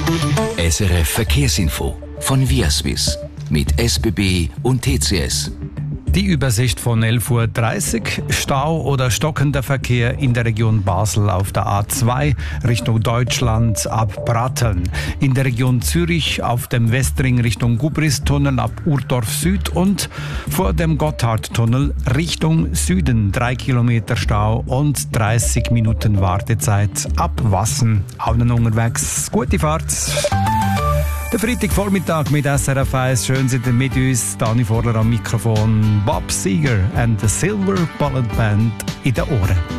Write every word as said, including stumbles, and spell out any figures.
S R F Verkehrsinfo von Viaswiss mit S B B und T C S. Die Übersicht von elf Uhr dreißig. Stau oder stockender Verkehr in der Region Basel auf der A zwei Richtung Deutschland ab Bratteln. In der Region Zürich auf dem Westring Richtung Gubristunnel ab Urdorf Süd und vor dem Gotthardtunnel Richtung Süden drei Kilometer Stau und dreißig Minuten Wartezeit ab Wassen. Allen unterwegs. Gute Fahrt! Der Freitagvormittag mit S R F eins. Schön sind ihr mit uns. Dani Vorler am Mikrofon. Bob Seger and the Silver Bullet Band in den Ohren.